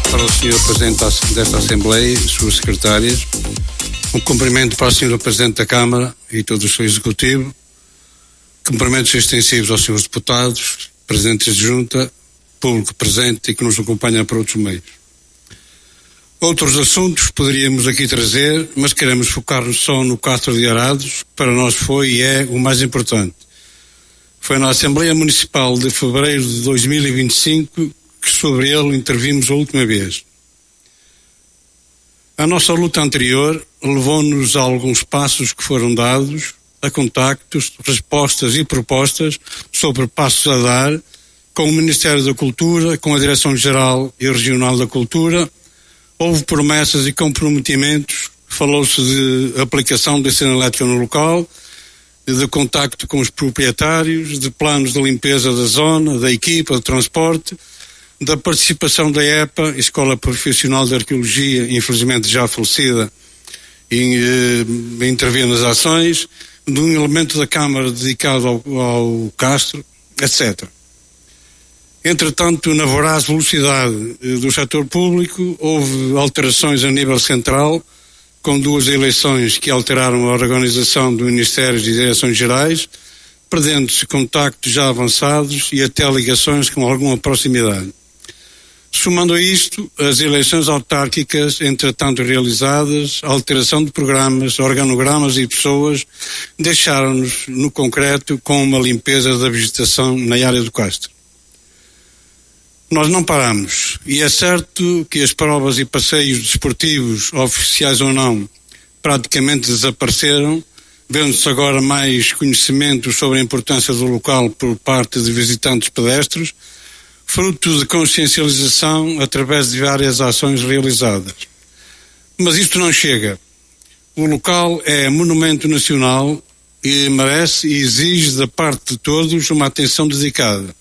para o Sr. Presidente desta Assembleia e suas secretárias, um cumprimento para o Sr. Presidente da Câmara e todo o seu Executivo, cumprimentos extensivos aos Srs. Deputados, Presidentes de Junta, público presente e que nos acompanha por outros meios. Outros assuntos poderíamos aqui trazer, mas queremos focar-nos só no Castro de Arados, que para nós foi e é o mais importante. Foi na Assembleia Municipal de fevereiro de 2025 que sobre ele intervimos a última vez. A nossa luta anterior levou-nos a alguns passos que foram dados, a contactos, respostas e propostas sobre passos a dar com o Ministério da Cultura, com a Direção-Geral e Regional da Cultura. Houve promessas e comprometimentos, falou-se de aplicação da cena elétrica no local, de contacto com os proprietários, de planos de limpeza da zona, da equipa, de transporte, da participação da EPA, Escola Profissional de Arqueologia, infelizmente já falecida, em intervir nas ações, de um elemento da Câmara dedicado ao Castro, etc. Entretanto, na voraz velocidade do setor público, houve alterações a nível central, com duas eleições que alteraram a organização do Ministérios e Direções Gerais, perdendo-se contactos já avançados e até ligações com alguma proximidade. Somando a isto, as eleições autárquicas, entretanto realizadas, a alteração de programas, organogramas e pessoas, deixaram-nos, no concreto, com uma limpeza da vegetação na área do Castro. Nós não paramos, e é certo que as provas e passeios desportivos, oficiais ou não, praticamente desapareceram, vendo-se agora mais conhecimento sobre a importância do local por parte de visitantes pedestres, fruto de consciencialização através de várias ações realizadas. Mas isto não chega. O local é monumento nacional e merece e exige da parte de todos uma atenção dedicada.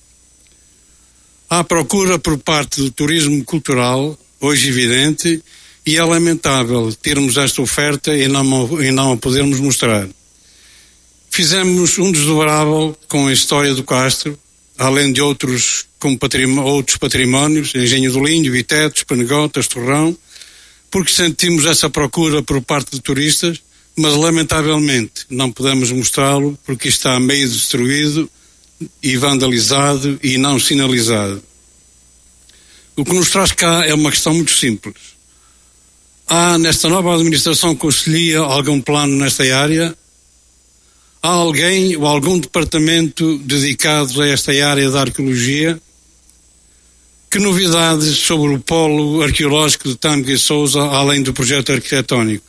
Há procura por parte do turismo cultural, hoje evidente, e é lamentável termos esta oferta e não a podermos mostrar. Fizemos um desdobrável com a história do Castro, além de outros patrimónios, Engenho do Linho, Vitetos, Penegotas, Torrão, porque sentimos essa procura por parte de turistas, mas lamentavelmente não podemos mostrá-lo porque está meio destruído e vandalizado e não sinalizado. O que nos traz cá é uma questão muito simples. Há nesta nova administração concelhia algum plano nesta área? Há alguém ou algum departamento dedicado a esta área da arqueologia? Que novidades sobre o polo arqueológico de Tâmega e Sousa, além do projeto arquitetónico?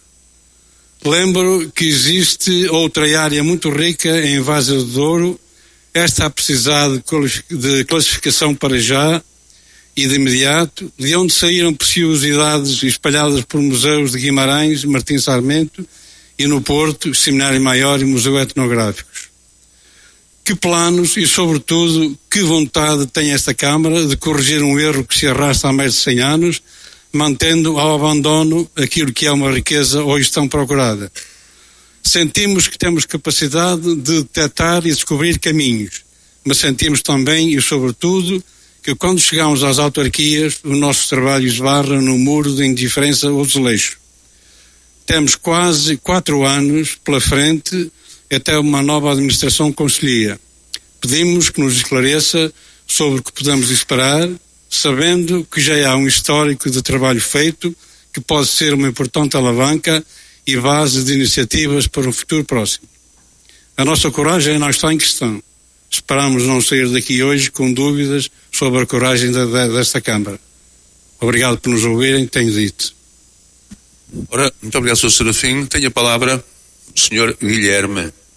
Lembro que existe outra área muito rica em Várzea de Douro, esta a precisar de classificação para já e de imediato, de onde saíram preciosidades espalhadas por museus de Guimarães, Martins Sarmento e no Porto, Seminário Maior e Museu Etnográficos. Que planos e, sobretudo, que vontade tem esta Câmara de corrigir um erro que se arrasta há mais de 100 anos, mantendo ao abandono aquilo que é uma riqueza hoje tão procurada. Sentimos que temos capacidade de detectar e descobrir caminhos, mas sentimos também e, sobretudo, que quando chegamos às autarquias, o nosso trabalho esbarra no muro de indiferença ou desleixo. Temos quase 4 anos pela frente até uma nova administração concelhia. Pedimos que nos esclareça sobre o que podemos esperar, sabendo que já há um histórico de trabalho feito que pode ser uma importante alavanca e base de iniciativas para um futuro próximo. A nossa coragem não está em questão. Esperamos não sair daqui hoje com dúvidas sobre a coragem desta Câmara. Obrigado por nos ouvirem, tenho dito. Ora, muito obrigado, Sr. Serafim. Tenho a palavra o Sr. Guilherme.